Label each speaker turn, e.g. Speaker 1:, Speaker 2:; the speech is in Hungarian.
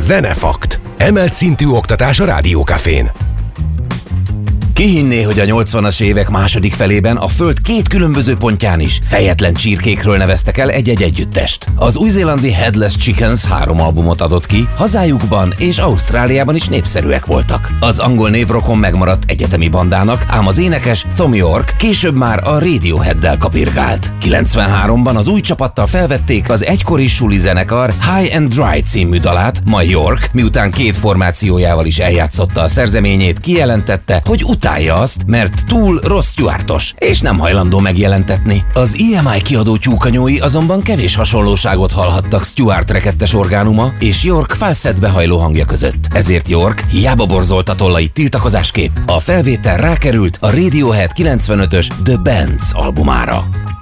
Speaker 1: Zenefakt. Emelt szintű oktatás a Rádiókafén.
Speaker 2: Ki hinné, hogy a 80-as évek második felében a föld két különböző pontján is fejetlen csirkékről neveztek el egy-egy együttest. Az új-zélandi Headless Chickens 3 albumot adott ki, hazájukban és Ausztráliában is népszerűek voltak. Az angol név rokon megmaradt egyetemi bandának, ám az énekes Thom Yorke később már a Radioheaddel kapirgált. 93-ban az új csapattal felvették az egykori suli zenekar High and Dry című dalát, majd Yorke, miután két formációjával is eljátszotta a szerzeményét, kijelentette, hogy utálja azt, mert túl rossz Stewartos, és nem hajlandó megjelentetni. Az EMI kiadó tyúkanyói azonban kevés hasonlóságot hallhattak Stewart rekettes orgánuma és Yorke falsettbe hajló hangja között. Ezért Yorke hiába borzolta tollait tiltakozásképp, a felvétel rákerült a Radiohead 95-ös The Bands albumára.